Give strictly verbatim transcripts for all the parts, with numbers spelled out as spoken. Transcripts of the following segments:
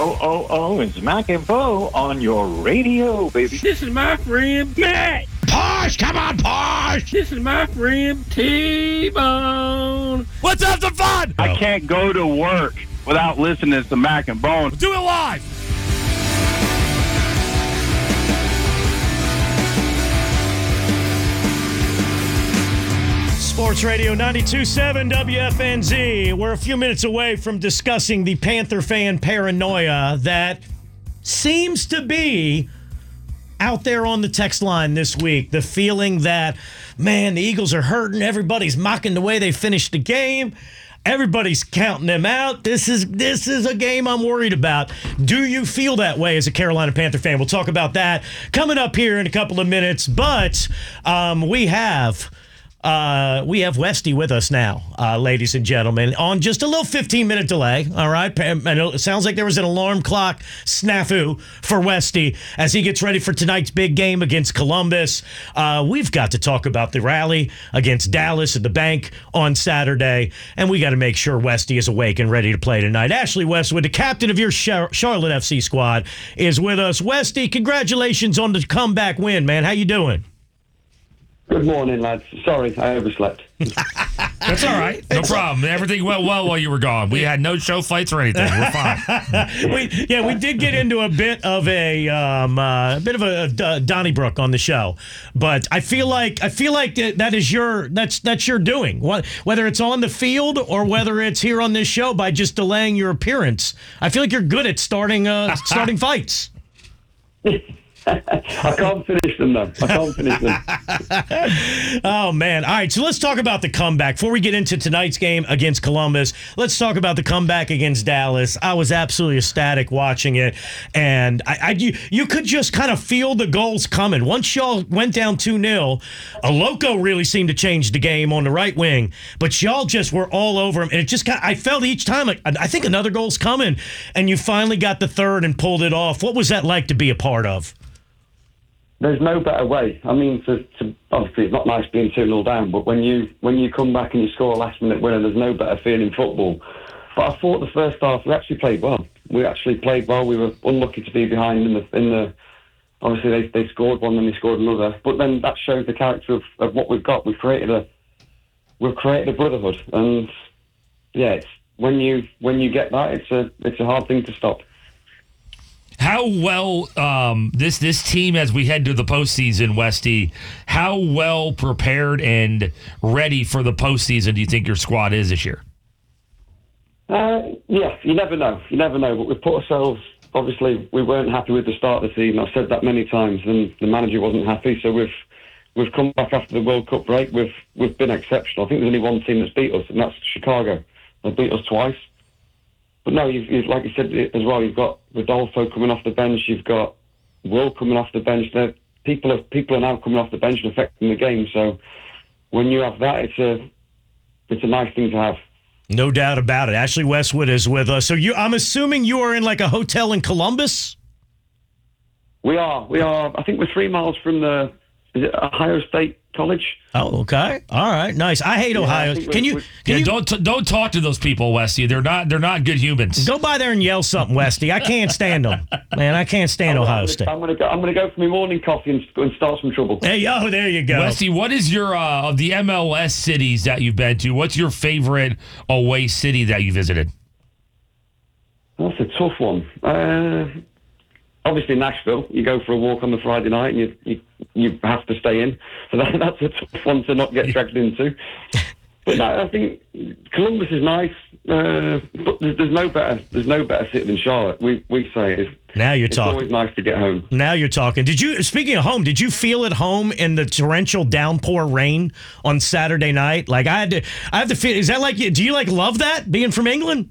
Oh, oh, oh, it's Mac and Bo on your radio, baby. This is my friend Matt. Posh, come on, Posh. This is my friend T-Bone. Let's have some fun. I can't go to work without listening to Mac and Bone. Do it live. Sports Radio ninety-two point seven W F N Z. We're a few minutes away from discussing the Panther fan paranoia that seems to be out there on the text line this week. The feeling that, man, the Eagles are hurting. Everybody's mocking the way they finished the game. Everybody's counting them out. This is this is a game I'm worried about. Do you feel that way as a Carolina Panther fan? We'll talk about that coming up here in a couple of minutes. But um, we have... Uh, we have Westy with us now, uh, ladies and gentlemen, on just a little fifteen-minute delay, all right? And it sounds like there was an alarm clock snafu for Westy as he gets ready for tonight's big game against Columbus. Uh, we've got to talk about the rally against Dallas at the Bank on Saturday, and we got to make sure Westy is awake and ready to play tonight. Ashley Westwood, the captain of your Char- Charlotte F C squad, is with us. Westy, congratulations on the comeback win, man. How you doing? Good morning, lads. Sorry, I overslept. That's all right. No problem. Everything went well while you were gone. We had no show fights or anything. We're fine. we, yeah, we did get into a bit of a um, uh, a bit of a, a Donnybrook on the show, but I feel like I feel like that is your that's that's your doing. What, whether it's on the field or whether it's here on this show by just delaying your appearance, I feel like you're good at starting uh, starting fights. I can't finish them, though. I can't finish them. Oh, man. All right, so let's talk about the comeback. Before we get into tonight's game against Columbus, let's talk about the comeback against Dallas. I was absolutely ecstatic watching it, and I, I you, you could just kind of feel the goals coming. Once y'all went down two nil, Aloko really seemed to change the game on the right wing, but y'all just were all over him, and it just got, I felt each time, like, I think another goal's coming, and you finally got the third and pulled it off. What was that like to be a part of? There's no better way. I mean, to, to, obviously it's not nice being two nil down, but when you when you come back and you score a last-minute winner, there's no better feeling in football. But I thought the first half we actually played well. We actually played well. We were unlucky to be behind in the... In the obviously, they they scored one, then they scored another. But then that shows the character of, of what we've got. We've created a we've created a brotherhood, and yeah, it's, when you when you get that, it's a it's a hard thing to stop. How well um, this this team, as we head to the postseason, Westy, how well prepared and ready for the postseason do you think your squad is this year? Uh, yeah, you never know. You never know. But we've put ourselves, obviously, we weren't happy with the start of the season. I've said that many times, and the manager wasn't happy. So we've we've come back after the World Cup break. We've we've been exceptional. I think there's only one team that's beat us, and that's Chicago. They beat us twice. But no, you've, you've, like you said as well, you've got Rodolfo coming off the bench, you've got Will coming off the bench. There, people are people are now coming off the bench and affecting the game. So when you have that, it's a it's a nice thing to have. No doubt about it. Ashley Westwood is with us. So you, I'm assuming you are in like a hotel in Columbus? We are. We are. I think we're three miles from the is it Ohio State College. Oh, okay. All right. Nice. I hate Yeah, Ohio. I think Can we- you, we- can Yeah, you don't t- don't talk to those people, Westy. They're not they're not good humans. go by there and yell something, Westy? I can't stand them. Man, I can't stand Ohio State. I'm gonna go. I'm gonna go for my morning coffee and, and start some trouble. Hey, oh, there you go. Westy, what is your uh, of the M L S cities that you've been to? What's your favorite away city that you visited? That's a tough one. Uh, obviously, Nashville. You go for a walk on the Friday night, and you you, you have to stay in. So that, that's a tough one to not get dragged into. But no, I think Columbus is nice. Uh, but there's, there's no better. There's no better city than Charlotte. We we say it's, Now you're it's talking. always nice to get home. Now you're talking. Did you, speaking of home, did you feel at home in the torrential downpour rain on Saturday night? Like I had to, I have to feel, is that like, do you like love that being from England?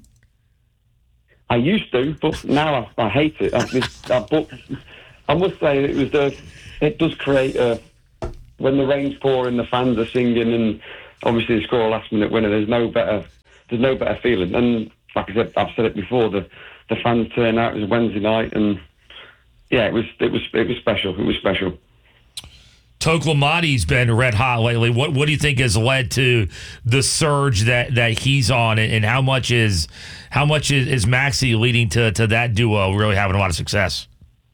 I used to, but now I, I hate it. I, this, I, but I must say it was the. It does create a when the rain's pouring, the fans are singing, and obviously they score a last minute winner. There's no better. There's no better feeling. And like I said, I've said it before. The the fans turn out. It was a Wednesday night, and yeah, it was it was it was special. It was special. Toklamati's been red hot lately. What what do you think has led to the surge that, that he's on, and, and how much is how much is, is Maxi leading to, to that duo really having a lot of success?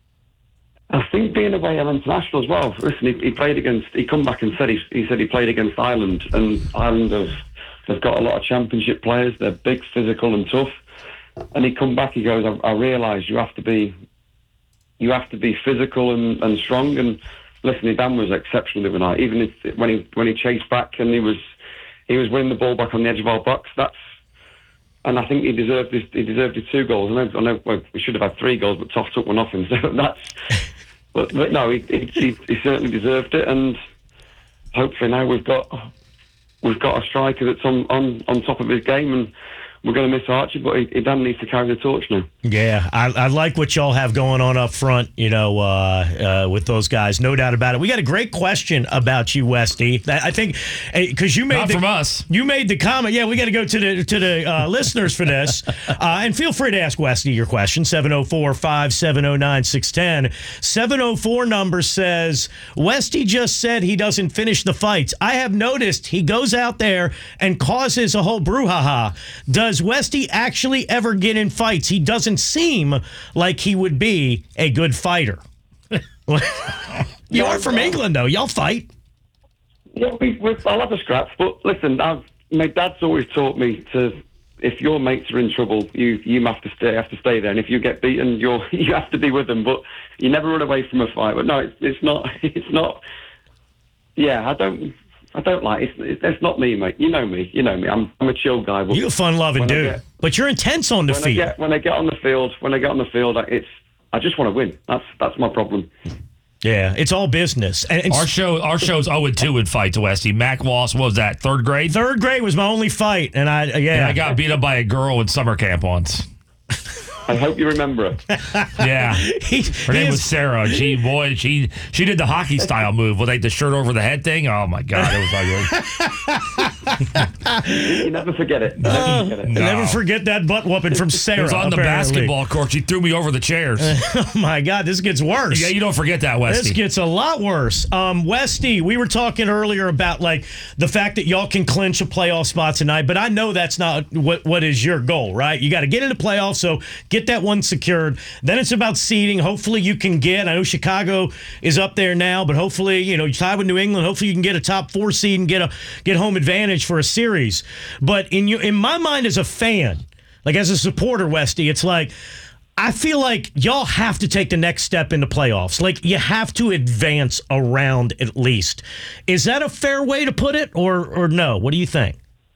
I think being away on international as well. Listen, he, he played against. He come back and said he, he said he played against Ireland, and Ireland have they've got a lot of championship players. They're big, physical, and tough. And he come back. He goes, I, I realise you have to be, you have to be physical and, and strong. And listen, Dan was exceptional the other night. Even if, when he when he chased back and he was he was winning the ball back on the edge of our box. That's and I think he deserved his he deserved his two goals. I know, I know well, we should have had three goals, but Toff took one off him. So that's. But, but no, he, he, he certainly deserved it, and hopefully now we've got we've got a striker that's on, on, on top of his game, and we're going to miss Archie, but he, he damn needs to carry the torch now. Yeah, I, I like what y'all have going on up front, you know, uh, uh, with those guys. No doubt about it. We got a great question about you, Westy. I think because you made Not the, from us. You made the comment. Yeah, we got to go to the to the uh, listeners for this, uh, and feel free to ask Westy your question. seven oh four, five seven oh, nine six one oh. seven oh four number says Westy just said he doesn't finish the fights. I have noticed he goes out there and causes a whole brouhaha. Does Westy actually ever get in fights? He doesn't seem like he would be a good fighter. You are from England, though. Y'all fight. Yeah, we, we, I'll have a scrap. But listen, I've, my dad's always taught me to, if your mates are in trouble, you you have to stay have to stay there. And if you get beaten, you're you have to be with them. But you never run away from a fight. But no, it's, it's not. It's not. Yeah, I don't. I don't like it. It's, it's not me, mate. You know me. You know me. I'm I'm a chill guy. But you're a fun-loving dude, get, but you're intense on the when field. I get, when I get on the field, when I get on the field, it's I just want to win. That's that's my problem. Yeah, it's all business. And, and our show, our show's oh and two in fights, Westy. Mac lost. What was that? Third grade. Third grade was my only fight, and I yeah, and I got beat up by a girl in summer camp once. I hope you remember her. Yeah, he, her name is, was Sarah. She boy, she she did the hockey style move with like the shirt over the head thing. Oh my god, it was ugly. You never forget it. Never uh, forget it. No. Never forget that butt whooping from Sarah. It was on the apparently. basketball court. She threw me over the chairs. Oh my god, this gets worse. Yeah, you don't forget that, Westy. This gets a lot worse. Um, Westy, we were talking earlier about like the fact that y'all can clinch a playoff spot tonight, but I know that's not what what is your goal, right? You got to get into playoffs, so get that one secured. Then it's about seeding. Hopefully you can get, I know Chicago is up there now, but hopefully, you know, you tie with New England. Hopefully you can get a top four seed and get a get home advantage for a series. But in you, in my mind as a fan, like as a supporter, Westy, it's like, I feel like y'all have to take the next step in the playoffs. Like, you have to advance a round at least. Is that a fair way to put it, or or no? What do you think?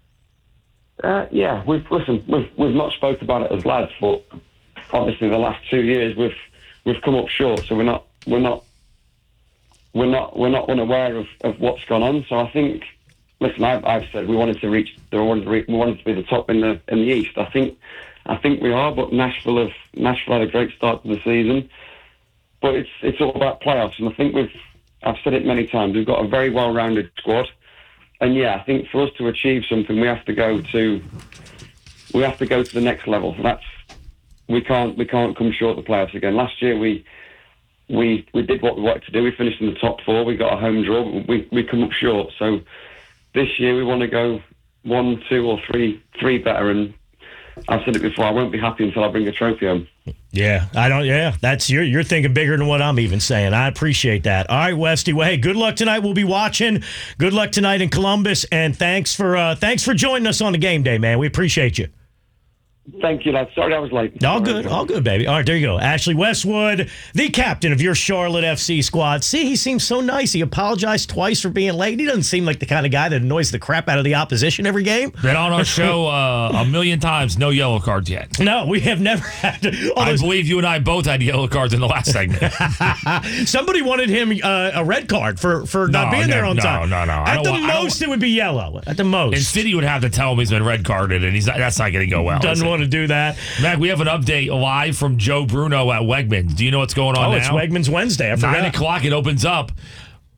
Uh, yeah, we've listen. We've we've not spoke about it as lads, but obviously the last two years we've we've come up short. So we're not we're not we're not we're not unaware of, of what's gone on. So I think, listen, I've, I've said we wanted to reach. We wanted to reach, we wanted to be the top in the in the East. I think. I think we are, but Nashville have Nashville had a great start to the season. But it's it's all about playoffs, and I think we've I've said it many times. We've got a very well-rounded squad, and yeah, I think for us to achieve something, we have to go to we have to go to the next level. That's we can't we can't come short of the playoffs again. Last year we we we did what we wanted to do. We finished in the top four. We got a home draw. But we we come up short. So this year we want to go one, two, or three three better. And I've said it before, I won't be happy until I bring a trophy home. Yeah, I don't. Yeah, that's you're you're thinking bigger than what I'm even saying. I appreciate that. All right, Westy. Well, hey, good luck tonight. We'll be watching. Good luck tonight in Columbus, and thanks for uh, thanks for joining us on the game day, man. We appreciate you. Thank you, lad. Sorry I was late. All good, all good, baby. All right, there you go. Ashley Westwood, the captain of your Charlotte F C squad. See, he seems so nice. He apologized twice for being late. He doesn't seem like the kind of guy that annoys the crap out of the opposition every game. Been on our show uh, a million times. No yellow cards yet. No, we have never had. I those... believe you and I both had yellow cards in the last segment. Somebody wanted him uh, a red card for, for not no, being no, there on no, time. No, no, no. At the most, it would be yellow. At the most. And City would have to tell him he's been red carded, and he's not, that's not going to go well. Doesn't want to do that. Mac, we have an update live from Joe Bruno at Wegmans. Do you know what's going on oh, now? Oh, it's Wegmans Wednesday. I forgot. Nine o'clock, it opens up.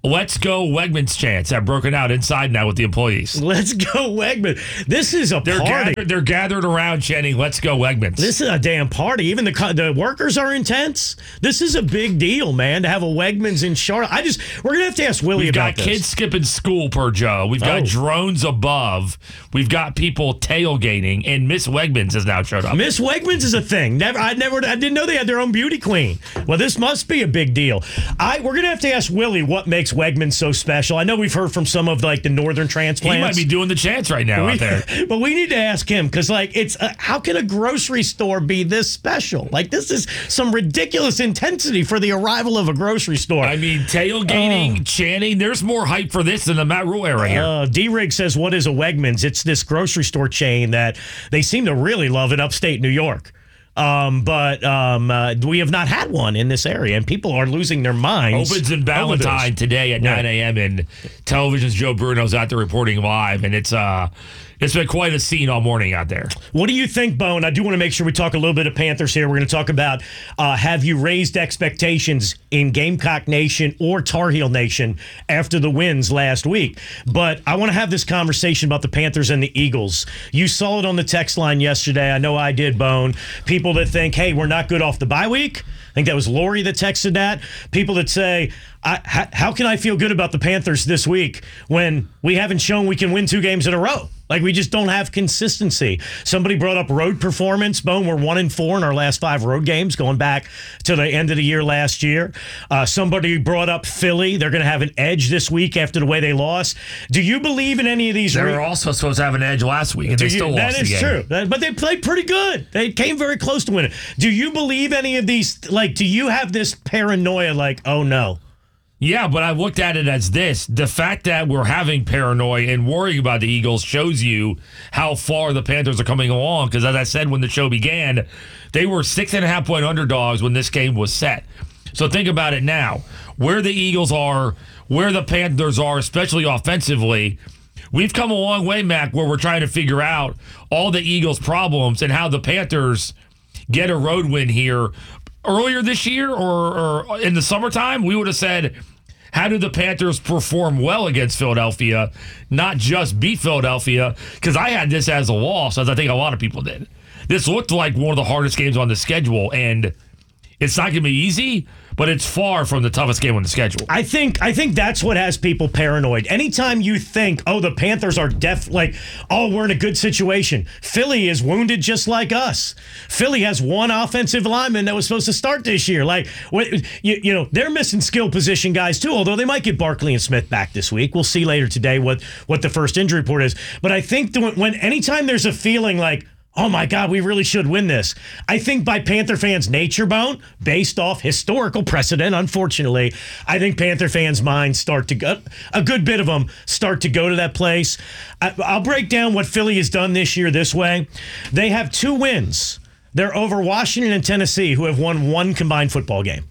Let's go Wegmans chants have broken out inside now with the employees. Let's go Wegmans. This is a They're party. gathered, they're gathered around chanting, let's go Wegmans. This is a damn party. Even the co- the workers are intense. This is a big deal, man, to have a Wegmans in Charlotte. I just, we're going to have to ask Willie We've about got this. kids skipping school per Joe. We've got Oh. drones above. We've got people tailgating, and Miss Wegmans has now showed up. Miss Wegmans is a thing. Never, I never, I didn't know they had their own beauty queen. Well, this must be a big deal. I, we're gonna have to ask Willie what makes Wegmans so special. I know we've heard from some of like the northern He transplants. might be doing the chants right now we, out there. But we need to ask him because, like, it's uh, how can a grocery store be this special? Like, this is some ridiculous intensity for the arrival of a grocery store. I mean, tailgating, Oh. chanting. There's more hype for this than the Matt Rule era here. Uh, D-Rig says, what is a Wegmans? It's this grocery store chain that they seem to really love in upstate New York. Um, but um, uh, we have not had one in this area, and people are losing their minds. Opens in over this. Ballantyne today at Yeah. nine a.m. and television's Joe Bruno's out there reporting live, and it's uh, it's been quite a scene all morning out there. What do you think, Bone? I do want to make sure we talk a little bit of Panthers here. We're going to talk about uh, have you raised expectations in Gamecock Nation or Tar Heel Nation after the wins last week? But I want to have this conversation about the Panthers and the Eagles. You saw it on the text line yesterday. I know I did, Bone. People that think, hey, we're not good off the bye week. I think that was Lori that texted that. People that say, I, how, how can I feel good about the Panthers this week when we haven't shown we can win two games in a row? Like, we just don't have consistency. Somebody brought up road performance. Bone, we're one and four in our last five road games going back to the end of the year last year. Uh, somebody brought up Philly. They're going to have an edge this week after the way they lost. Do you believe in any of these? They re- were also supposed to have an edge last week, and they Do you- still that lost is the game. true. That- but they played pretty good. They came very close to winning. Do you believe any of these? Like, do you have this paranoia? Like, oh no. Yeah, but I looked at it as this. The fact that we're having paranoia and worrying about the Eagles shows you how far the Panthers are coming along. Because as I said when the show began, they were six and a half point underdogs when this game was set. So think about it now. Where the Eagles are, where the Panthers are, especially offensively, we've come a long way, Mac, where we're trying to figure out all the Eagles' problems and how the Panthers get a road win here. Earlier this year or, or in the summertime, we would have said, how do the Panthers perform well against Philadelphia, not just beat Philadelphia? Because I had this as a loss, as I think a lot of people did. This looked like one of the hardest games on the schedule, and it's not going to be easy, but it's far from the toughest game on the schedule. I think I think that's what has people paranoid. Anytime you think, oh, the Panthers are def like, oh, we're in a good situation. Philly is wounded just like us. Philly has one offensive lineman that was supposed to start this year. Like, what, you, you know, they're missing skill position guys too. Although they might get Barkley and Smith back this week. We'll see later today what what the first injury report is. But I think the, when anytime there's a feeling like, oh my God, we really should win this. I think by Panther fans' nature, Bone, based off historical precedent, unfortunately, I think Panther fans' minds start to go, a good bit of them start to go to that place. I, I'll break down what Philly has done this year this way. They have two wins. They're over Washington and Tennessee, who have won one combined football game.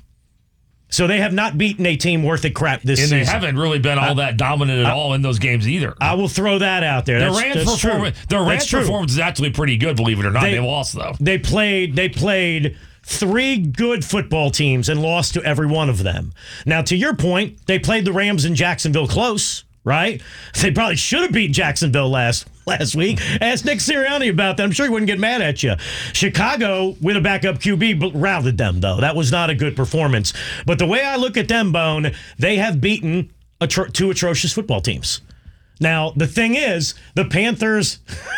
So they have not beaten a team worth of crap this And season. they haven't really been all that dominant at all in those games either. I will throw that out there. Their That's, Rams that's true. performance, their That's Rams true. performance is actually pretty good, believe it or not. They, They- they lost, though. They played they played three good football teams and lost to every one of them. Now, to your point, they played the Rams in Jacksonville close, right? They probably should have beat Jacksonville last last week. Ask Nick Sirianni about that. I'm sure he wouldn't get mad at you. Chicago, with a backup Q B, routed them, though. That was not a good performance. But the way I look at them, Bone, they have beaten atro- two atrocious football teams. Now, the thing is, the Panthers,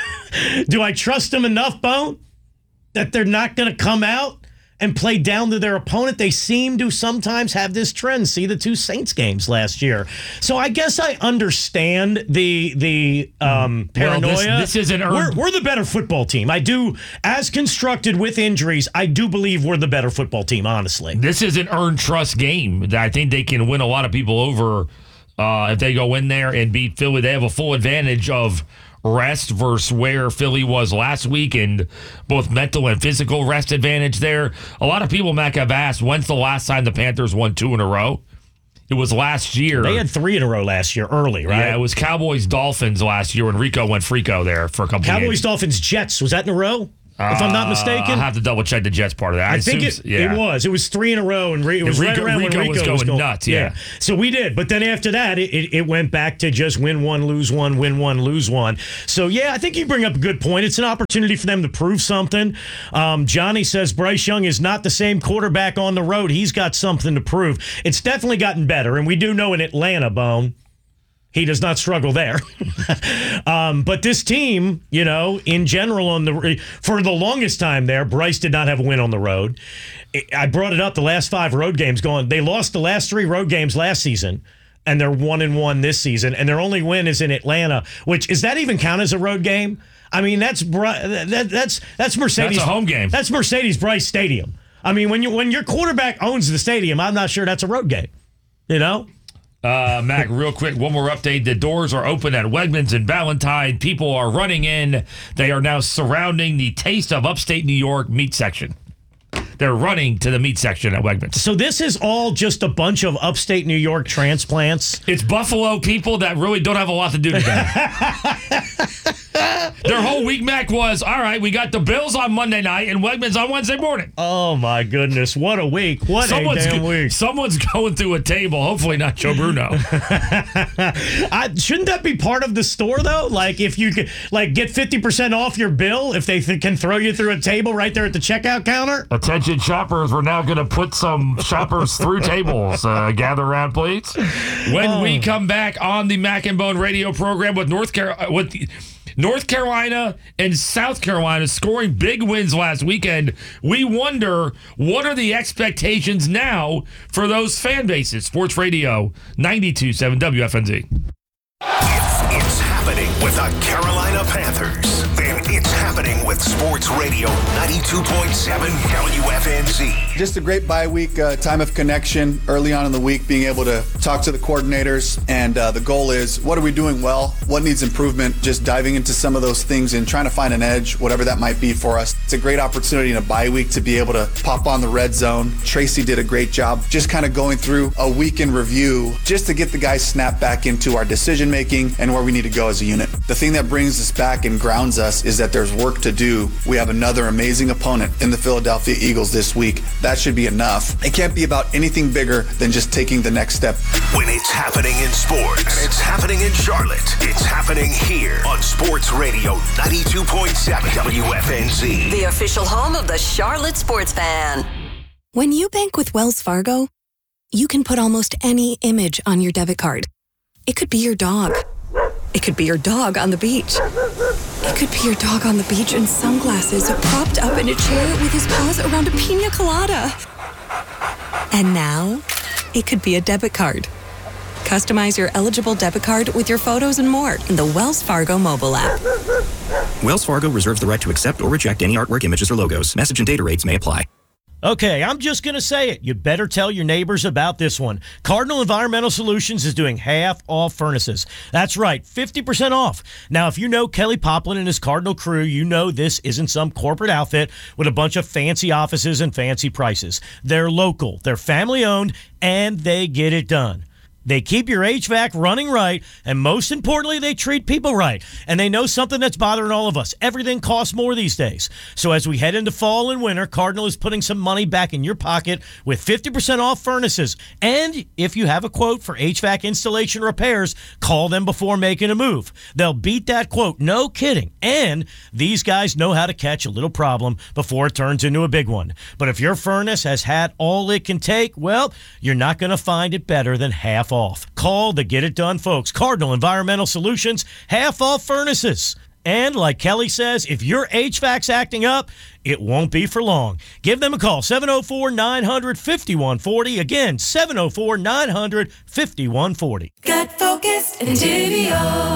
do I trust them enough, Bone, that they're not going to come out and play down to their opponent? They seem to sometimes have this trend. See the two Saints games last year. So I guess I understand the the um, Well, paranoia. this- this isn't we're, earned- we're the better football team. I do, as constructed with injuries, I do believe we're the better football team, honestly. This is an earned trust game that I think they can win a lot of people over uh, if they go in there and beat Philly. They have a full advantage of rest versus where Philly was last week, and both mental and physical rest advantage there. A lot of people, Mac, have asked, when's the last time the Panthers won two in a row? It was last year. They had three in a row last year, early, right? Yeah, it was Cowboys Dolphins last year when Rico went Frico there for a couple of Cowboys, games. Dolphins, Jets. Was that in a row? if I'm not mistaken. I'll have to double check the Jets part of that. I, I think assume, it, yeah. it was. It was three in a row, and Re- it was Rico, right around Rico when Rico was going, going nuts. Yeah. So we did, but then after that, it, it, it went back to just win one, lose one, win one, lose one. So yeah, I think you bring up a good point. It's an opportunity for them to prove something. Um, Johnny says Bryce Young is not the same quarterback on the road. He's got something to prove. It's definitely gotten better, and we do know in Atlanta, Bone, he does not struggle there. um, but this team, you know, in general, on the for the longest time there, Bryce did not have a win on the road. I brought it up the last five road games going. They lost the last three road games last season, and they're one and one this season. And their only win is in Atlanta, which, is that even count as a road game? I mean, that's that, that's that's Mercedes. That's a home game. That's Mercedes-Benz Stadium. I mean, when you when your quarterback owns the stadium, I'm not sure that's a road game. You know? Uh, Mac, real quick, one more update. The doors are open at Wegmans in Valentine. People are running in. They are now surrounding the Taste of Upstate New York meat section. They're running to the meat section at Wegmans. So this is all just a bunch of upstate New York transplants? It's Buffalo people that really don't have a lot to do today. Their whole week, Mac, was, all right, we got the Bills on Monday night and Wegmans on Wednesday morning. Oh, my goodness. What a week. What someone's, a damn week. Someone's going through a table. Hopefully not Joe Bruno. I, shouldn't that be part of the store, though? Like, if you could, like, get fifty percent off your bill if they th- can throw you through a table right there at the checkout counter? Attention shoppers, we're now going to put some shoppers through tables. Uh, gather around, please. When oh. we come back on the Mac and Bone radio program with North Carolina, with the, North Carolina and South Carolina scoring big wins last weekend, we wonder, what are the expectations now for those fan bases? Sports Radio ninety-two point seven W F N Z. It's, it's happening with the Carolina Panthers. And it's happening with Sports Radio ninety-two point seven W F N Z. Just a great bye week, uh, time of connection early on in the week, being able to talk to the coordinators. And uh, the goal is, what are we doing well? What needs improvement? Just diving into some of those things and trying to find an edge, whatever that might be for us. It's a great opportunity in a bye week to be able to pop on the red zone. Tracy did a great job just kind of going through a week in review just to get the guys snapped back into our decision making and where we need to go as a unit. The thing that brings us back and grounds us is that there's work to do. We have another amazing opponent in the Philadelphia Eagles this week. That should be enough. It can't be about anything bigger than just taking the next step. When it's happening in sports, and it's happening in Charlotte, it's happening here on Sports Radio ninety-two point seven W F N Z. The official home of the Charlotte Sports Fan. When you bank with Wells Fargo, you can put almost any image on your debit card. It could be your dog. It could be your dog on the beach. It could be your dog on the beach in sunglasses, propped up in a chair with his paws around a pina colada. And now, it could be a debit card. Customize your eligible debit card with your photos and more in the Wells Fargo mobile app. Wells Fargo reserves the right to accept or reject any artwork, images, or logos. Message and data rates may apply. Okay, I'm just going to say it. You better tell your neighbors about this one. Cardinal Environmental Solutions is doing half off furnaces. That's right, fifty percent off. Now, if you know Kelly Poplin and his Cardinal crew, you know this isn't some corporate outfit with a bunch of fancy offices and fancy prices. They're local, they're family-owned, and they get it done. They keep your H V A C running right, and most importantly, they treat people right. And they know something that's bothering all of us. Everything costs more these days. So as we head into fall and winter, Cardinal is putting some money back in your pocket with fifty percent off furnaces. And if you have a quote for H V A C installation repairs, call them before making a move. They'll beat that quote, no kidding. And these guys know how to catch a little problem before it turns into a big one. But if your furnace has had all it can take, well, you're not going to find it better than half off. Call the Get It Done folks. Cardinal Environmental Solutions, half off furnaces. And like Kelly says, if your H V A C's acting up, it won't be for long. Give them a call, seven oh four, nine hundred, fifty-one forty. Again, seven oh four, nine hundred, fifty-one forty. Gut Focused Entivio.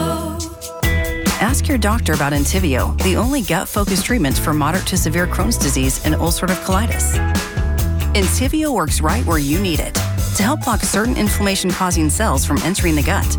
Ask your doctor about Entivio, the only gut-focused treatment for moderate to severe Crohn's disease and ulcerative colitis. Entivio works right where you need it to help block certain inflammation-causing cells from entering the gut.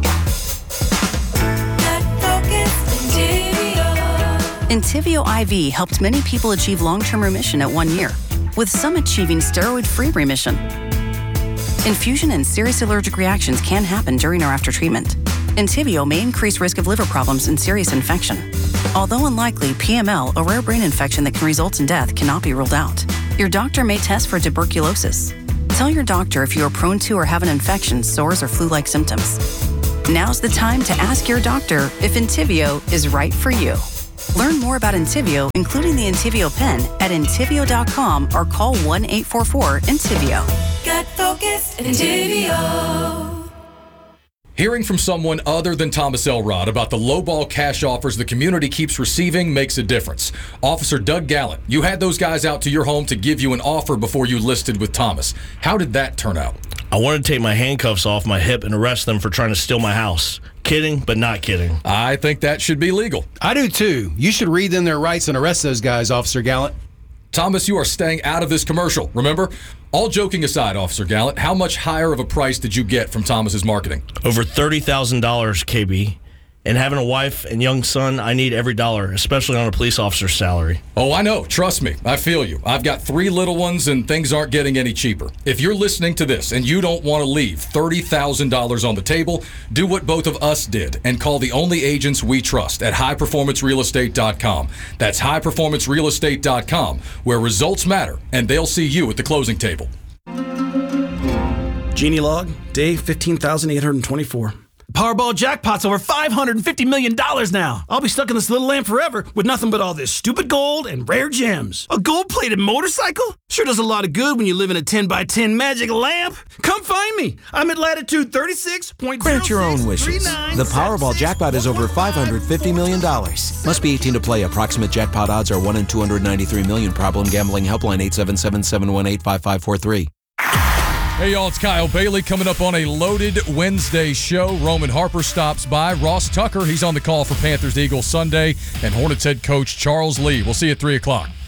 Entivio I V helped many people achieve long-term remission at one year, with some achieving steroid-free remission. Infusion and serious allergic reactions can happen during or after treatment. Entyvio may increase risk of liver problems and serious infection. Although unlikely, P M L, a rare brain infection that can result in death, cannot be ruled out. Your doctor may test for tuberculosis. Tell your doctor if you are prone to or have an infection, sores, or flu-like symptoms. Now's the time to ask your doctor if Entyvio is right for you. Learn more about Entyvio, including the Entyvio pen, at entyvio dot com or call one eight four four Entyvio. Got focused Entyvio. Hearing from someone other than Thomas Elrod about the lowball cash offers the community keeps receiving makes a difference. Officer Doug Gallant, you had those guys out to your home to give you an offer before you listed with Thomas. How did that turn out? I wanted to take my handcuffs off my hip and arrest them for trying to steal my house. Kidding, but not kidding. I think that should be legal. I do too. You should read them their rights and arrest those guys, Officer Gallant. Thomas, you are staying out of this commercial, remember? All joking aside, Officer Gallant, how much higher of a price did you get from Thomas's marketing? Over thirty thousand dollars, K B. And having a wife and young son, I need every dollar, especially on a police officer's salary. Oh, I know. Trust me. I feel you. I've got three little ones, and things aren't getting any cheaper. If you're listening to this and you don't want to leave thirty thousand dollars on the table, do what both of us did and call the only agents we trust at high performance real estate dot com. That's high performance real estate dot com, where results matter, and they'll see you at the closing table. Genie log, day fifteen thousand eight hundred twenty-four. Powerball jackpot's over five hundred fifty million dollars now. I'll be stuck in this little lamp forever with nothing but all this stupid gold and rare gems. A gold-plated motorcycle? Sure does a lot of good when you live in a ten by ten magic lamp. Come find me. I'm at latitude thirty-six point zero six. Grant your own wishes. The Powerball jackpot is over five hundred fifty million dollars. Must be eighteen to play. Approximate jackpot odds are one in two hundred ninety-three million. Problem gambling helpline eight seven seven, seven one eight, five five four three. Hey, y'all, it's Kyle Bailey coming up on a loaded Wednesday show. Roman Harper stops by. Ross Tucker, he's on the call for Panthers-Eagles Sunday. And Hornets head coach Charles Lee. We'll see you at three o'clock.